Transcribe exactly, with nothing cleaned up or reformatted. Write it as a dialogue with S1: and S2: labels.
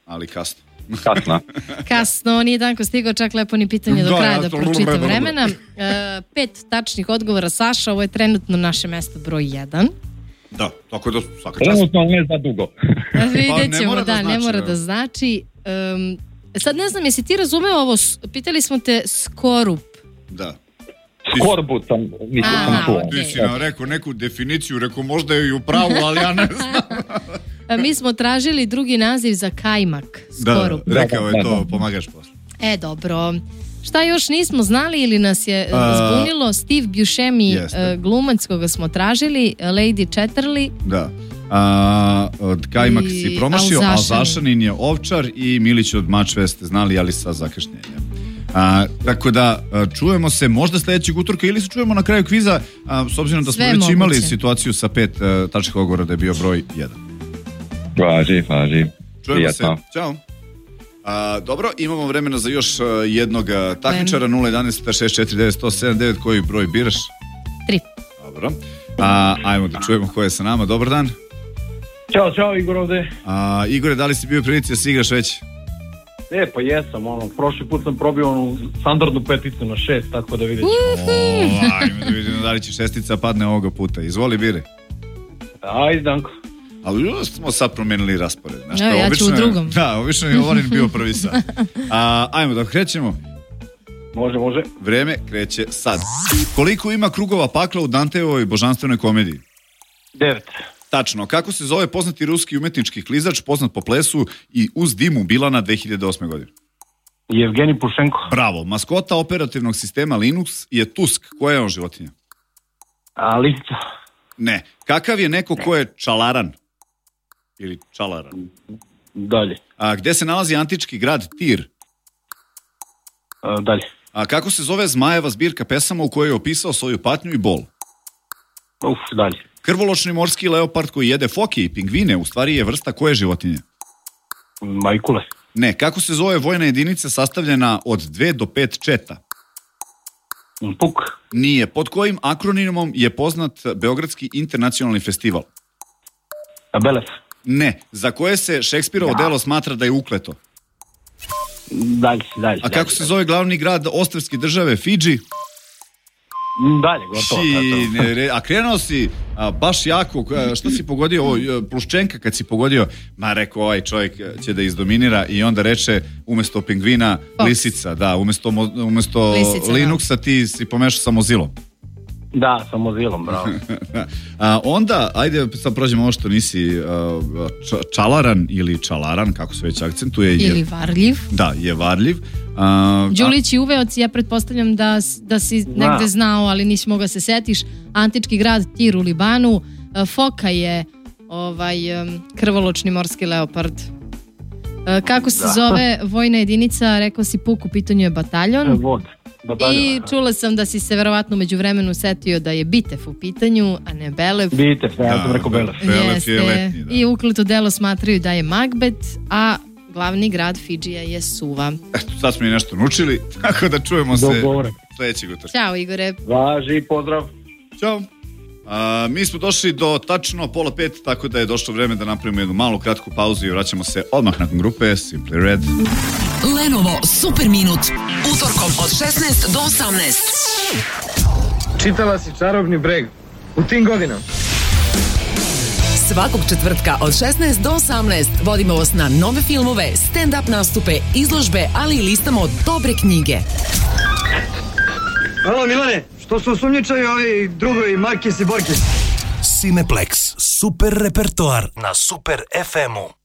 S1: ali kasno.
S2: Kasno.
S3: Kasno, nije Danko stigao čak lepo ni pitanje do
S1: Da,
S3: kraja
S1: ja
S3: da
S1: to-
S3: pročita vremena. E, pet tačnih odgovora, Saša, ovo je trenutno naše mesto broj jedan.
S1: Da, tako da svaka čast.
S2: Trenutno ne za dugo.
S3: Vidjet
S1: ne
S3: ćemo,
S1: mora da
S3: da, ne
S1: znači,
S3: mora
S1: da.
S3: da znači. Um, sad ne znam, jesi ti razumeo ovo, s- pitali smo te skorup.
S1: Da.
S2: Skorbut sam, mislim
S3: Aha,
S2: sam čuo.
S3: okej.
S1: Ti si nam rekao neku definiciju, rekao možda je i u pravu, ali ja ne znam.
S3: E, Mi smo tražili drugi naziv za kajmak,
S1: Da,
S3: skorup.
S1: rekao je
S2: Da, da,
S1: to,
S2: da.
S1: pomagaš posle.
S3: E, dobro. Šta još nismo znali ili nas je
S1: A,
S3: zbunilo? Steve Buscemi,
S1: jeste.
S3: e, glumac koga smo tražili, Lady Chatterley.
S1: Da. A, od Kajmak
S3: I
S1: si promašio,
S3: Alzašanin.
S1: Alzašanin je ovčar i Milić od Mačve ste znali, ali sa zakašnjenjem. A, tako da a, čujemo se možda sledećeg utorka ili se čujemo na kraju kviza, a, s obzirom da smo
S3: Sve
S1: već
S3: moguće.
S1: imali situaciju sa pet a, tačnih odgovora da je bio broj jedan.
S2: Važi, važi.
S1: Čujemo se.
S2: Prijatno.
S1: Ćao. A, dobro, imamo vremena za još a, jednog a, takmičara. Nula jedanaest šest četiri devet sto sedam devet. Koji broj biraš?
S3: Tri.
S1: Dobro. A, ajmo da čujemo ko je sa nama. Dobar dan.
S4: Ćao, čao, Igor ovde.
S1: A, Igore, da li si bio u prilici da si igraš već?
S4: E, pa jesam, ono, prošli put sam probio onu standardnu peticu na šest, tako da vidjet ću.
S1: O, ajmo da vidimo da li će šestica padne ovoga puta. Izvoli, bire.
S4: Ajde, Danko.
S1: Ali još smo sad promenili raspored. Znaš,
S3: Evo,
S1: to
S3: ja ću
S1: obično
S3: u
S1: je-
S3: drugom.
S1: Da, obično je Jovanin bio prvi sad. A, ajmo da krećemo.
S4: Može, može.
S1: Vreme kreće sad. Koliko ima krugova pakla u Danteovoj božanstvenoj komediji?
S4: Devet.
S1: Tačno. Kako se zove poznati ruski umetnički klizač poznat po plesu i uz dimu Bilana dve hiljade osme godine?
S4: Evgeni Pušenko.
S1: Bravo. Maskota operativnog sistema Linux je Tusk. Koja je on životinja?
S4: A, Lisica.
S1: Ne. Kakav je neko ko je čalaran? Ili čalaran?
S4: Dalje.
S1: A, gde se nalazi antički grad Tir?
S4: A, dalje.
S1: A kako se zove Zmajeva zbirka pesama u kojoj je opisao svoju patnju i bol?
S4: Uf, dalje.
S1: Krvoločni morski leopard koji jede foke i pingvine u stvari je vrsta koje životinje?
S4: Majkule.
S1: Ne. Kako se zove vojna jedinica sastavljena od dve do pet četa?
S4: Puk.
S1: Nije. Pod kojim akronimom je poznat Beogradski internacionalni festival?
S4: A, Belef.
S1: Ne. Za koje se Šekspirovo delo smatra da je ukleto?
S4: Dalje, dalje.
S1: A kako se zove glavni grad ostrvske države Fidži?
S4: Dalje, gotovo.
S1: Ši,
S4: gotovo.
S1: ne, re- a krenuo si a, baš jako, a, šta si pogodio, ovo, Pluščenka kad si pogodio, ma rekao ovaj čovjek će da izdominira i onda reče umesto pingvina
S3: Fox.
S1: lisica, da, umesto, mo- umesto
S3: Lisica, da.
S1: Linuxa ti si pomešao sa Mozilom.
S4: Da, sa Mozilom, bravo.
S1: A, onda, ajde sad prođemo ovo što nisi a, ča- čalaran ili čalaran, kako se već akcentuje. Je,
S3: Ili varljiv.
S1: Da, je varljiv. A,
S3: Đulić i Uveoc, ja pretpostavljam da, s- da si negde znao, ali nisi mogao se setiš. Antički grad Tir u Libanu. E, Foka je ovaj em, krvoločni morski leopard. E, Kako se zove vojna jedinica, rekao si Puk, u pitanju je bataljon.
S4: Vod. Bataljon.
S3: I čula sam da si se verovatno među vremenu setio da je Bitev u pitanju, a ne Belev.
S4: Vidite, ja sam rekao Belef.
S1: Belef je letnji, da.
S3: I ukleto delo smatraju da je Magbet, a glavni grad Fidžija je Suva.
S1: Eto, sad smo i nešto naučili, tako da čujemo se
S4: Dogovore.
S1: sledećeg utorka.
S3: Ćao, Igore.
S4: Važi, pozdrav.
S1: Ćao. A, mi smo došli do tačno pola pet, tako da je došlo vreme da napravimo jednu malu kratku pauzu i vraćamo se odmah nakon grupe Simply Red.
S5: Lenovo Super Minut. Utorkom od šesnaest do osamnaest.
S6: Čitala si Čarobni breg u tim godinama.
S5: Svakog četvrtka od šesnaest do osamnaest vodimo vas na nove filmove, stand-up nastupe, izložbe, ali i listamo dobre knjige.
S6: Halo Milane, što su osumnjičaju ovi drugovi Markis i Borkis?
S7: Cineplex, super repertoar na Super ef emu.